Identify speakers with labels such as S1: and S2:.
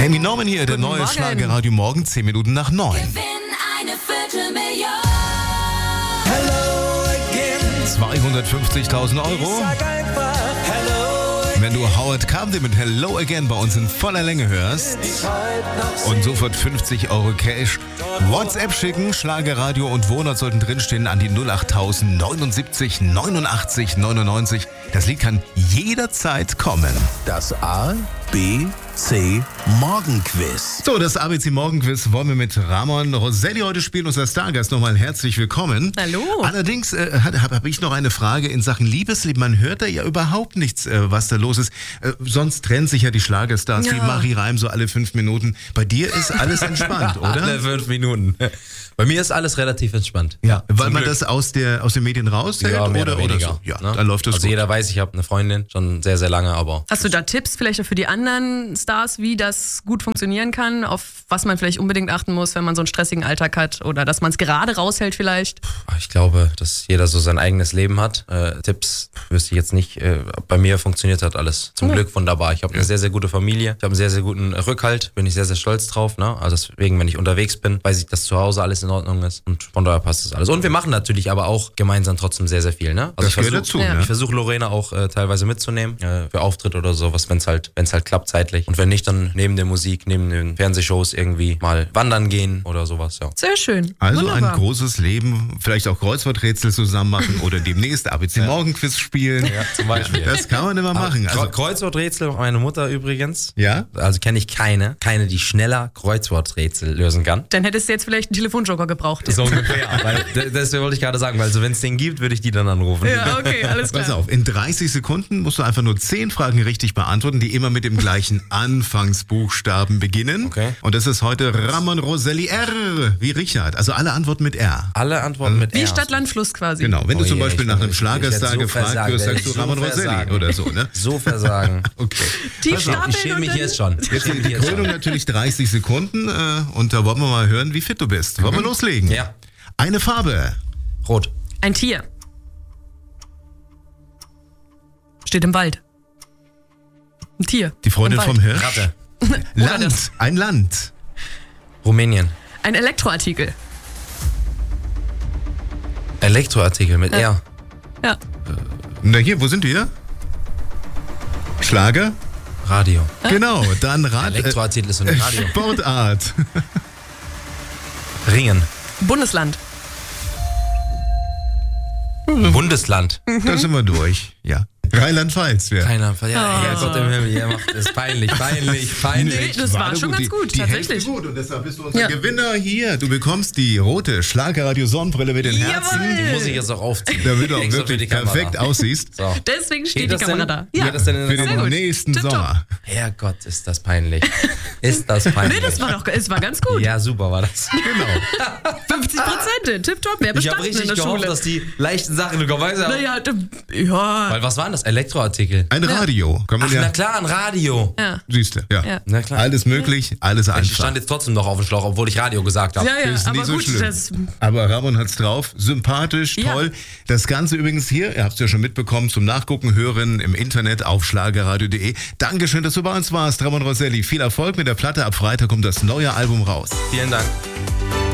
S1: Amy Norman hier, der neue Schlagerradio Morgen, 10 Minuten nach 9.
S2: Gewinn eine Viertelmillion.
S3: Hello again.
S1: 250.000 Euro.
S3: Sag einfach Hello again.
S1: Wenn du Howard Carpenter mit Hello Again bei uns in voller Länge hörst
S3: Ich heute noch
S1: und sofort 50 Euro Cash. WhatsApp schicken, Schlagerradio und Wohnort sollten drinstehen an die 08000 79 89 99. Das Lied kann jederzeit kommen.
S4: Das A, B, C Morgenquiz.
S1: So, das ABC Morgenquiz wollen wir mit Ramon Roselli heute spielen, unser Stargast. Nochmal herzlich willkommen.
S5: Hallo.
S1: Allerdings habe ich noch eine Frage in Sachen Liebeslied. Man hört da ja überhaupt nichts, was da los ist. Sonst trennen sich ja die Schlagerstars wie Marie Reim so alle 5 Minuten. Bei dir ist alles entspannt, oder?
S6: Alle 5 Minuten. Bei mir ist alles relativ entspannt.
S1: Ja, weil
S6: Zum
S1: man
S6: Glück.
S1: das aus den Medien raushält
S6: Ja, mehr
S1: oder
S6: weniger,
S1: so. Ja,
S6: ne?
S1: dann läuft das
S6: Also
S1: gut.
S6: jeder weiß, ich habe eine Freundin, schon sehr, sehr lange, aber
S5: Hast du da Tipps vielleicht auch für die anderen Stars, wie das gut funktionieren kann, auf was man vielleicht unbedingt achten muss, wenn man so einen stressigen Alltag hat oder dass man es gerade raushält vielleicht?
S6: ich glaube, dass jeder so sein eigenes Leben hat. Tipps wüsste ich jetzt nicht. Bei mir funktioniert halt alles. Zum Glück wunderbar. Ich habe eine sehr, sehr gute Familie. Ich habe einen sehr, sehr guten Rückhalt. Bin ich sehr, sehr stolz drauf. Ne? Also deswegen, wenn ich unterwegs bin, weiß ich, dass zu Hause alles in Ordnung ist. Und von daher passt das alles. Und wir machen natürlich aber auch gemeinsam trotzdem sehr, sehr viel. Ne? Also
S1: Das gehört dazu, ne?
S6: Ich versuche Lorena auch teilweise mitzunehmen für Auftritt oder sowas, wenn es halt klappt zeitlich. Und wenn nicht, dann neben der Musik, neben den Fernsehshows irgendwie mal wandern gehen oder sowas. Ja.
S5: Sehr schön.
S1: Also
S5: Wunderbar.
S1: ein großes Leben, vielleicht auch Kreuzworträtsel zusammen machen oder demnächst ABC Morgenquiz spielen.
S6: Ja, zum Beispiel.
S1: Das kann man immer machen. Also,
S6: Kreuzworträtsel, meine Mutter übrigens.
S1: ja?
S6: Also kenne ich keine, die schneller Kreuzworträtsel lösen kann.
S5: Dann hättest du jetzt vielleicht einen Telefonjoker gebraucht.
S6: So ungefähr. Weil, das wollte ich gerade sagen, weil so, wenn es den gibt, würde ich die dann anrufen.
S5: Ja, okay, alles
S1: Pass
S5: klar.
S1: auf, in 30 Sekunden musst du einfach nur 10 Fragen richtig beantworten, die immer mit dem gleichen Anfangsbuchstaben beginnen.
S6: Okay.
S1: Und das ist heute Ramon Roselli R. wie Richard. Also alle Antworten mit R.
S6: Alle Antworten mit
S5: Wie
S6: R.
S5: Stadt, Land, Fluss quasi.
S1: Genau, wenn du
S6: Oh
S1: zum
S6: je,
S1: Beispiel
S6: ich
S1: nach
S6: bin-
S1: einem
S6: ich
S1: Schlagerstar
S6: werd so
S1: gefragt
S6: versagen,
S1: wirst,
S6: werd
S1: sagst du
S6: ich so
S1: Ramon Roselli
S6: versagen.
S1: oder so, ne?
S6: So versagen.
S1: Okay.
S5: Die
S1: Pass auf,
S5: Stapeln
S6: Ich schäme mich
S5: und dann-
S6: jetzt schon.
S1: Jetzt die Krönung natürlich 30 Sekunden und da wollen wir mal hören, wie fit du bist. Wollen wir loslegen?
S6: Ja.
S1: Eine Farbe.
S6: Rot.
S5: Ein Tier. Steht im Wald. Ein Tier.
S1: Die Freundin
S5: Im Wald.
S1: vom Hirsch.
S6: Ratte.
S1: Land.
S5: das.
S1: Ein Land.
S6: Rumänien.
S5: Ein Elektroartikel.
S6: Elektroartikel mit R.
S5: Ja.
S1: Na hier, wo sind wir? Schlager?
S6: Radio.
S1: Genau, dann
S6: Elektroartikel ist so ein Radio.
S1: Sportart.
S6: Ringen.
S5: Bundesland.
S6: Bundesland.
S1: Da sind wir durch. Ja. Rheinland-Pfalz. Ja.
S6: Keiner. Ja, Gott im Himmel. Ihr macht es peinlich.
S5: Nee, das war schon ganz gut,
S1: die
S5: tatsächlich.
S1: Hälfte gut und deshalb bist du unser
S5: Ja.
S1: Gewinner hier. Du bekommst die rote Schlagerradio-Sonnenbrille mit den Herzen,
S6: Die muss ich jetzt auch aufziehen.
S1: damit du auch
S6: Extra für
S1: wirklich
S6: die Kamera.
S1: perfekt aussiehst
S6: So.
S5: Deswegen steht
S6: Geht
S5: die
S6: das
S5: Kamera
S6: denn?
S5: da. Ja.
S6: Geht das denn in
S1: für
S6: der
S1: den
S5: Sehr gut.
S1: nächsten
S5: Tipptopp.
S1: Sommer.
S6: Herrgott, ist das peinlich. Ist das peinlich.
S5: Nee, es war ganz gut.
S6: Ja, super war das.
S1: Genau.
S5: 50%, tipptopp, wer
S6: Ich habe
S5: bestanden in
S6: richtig
S5: der
S6: gehofft,
S5: Schule.
S6: dass die leichten Sachen kommen. Weißt du?
S5: Naja, ja.
S6: Weil was waren das? Elektroartikel.
S1: Ein Radio. Kann man
S6: Ach, na
S1: ja.
S6: klar, ein Radio.
S5: Ja.
S1: Siehst du, ja.
S5: Ja.
S6: Na klar.
S1: Alles möglich, alles
S6: Ich
S1: einfach.
S6: stand jetzt trotzdem noch auf dem Schlauch, obwohl ich Radio gesagt habe.
S5: Ja,
S1: Ist
S5: aber
S1: nicht so
S5: gut,
S1: schlimm.
S5: das,
S1: Aber Ramon hat's drauf. Sympathisch,
S5: Ja.
S1: toll. Das Ganze übrigens hier, ihr habt es ja schon mitbekommen, zum Nachgucken, hören im Internet auf schlagerradio.de. Dankeschön, dass du bei uns warst, Ramon Roselli. Viel Erfolg mit der Platte. Ab Freitag kommt das neue Album raus.
S6: Vielen Dank.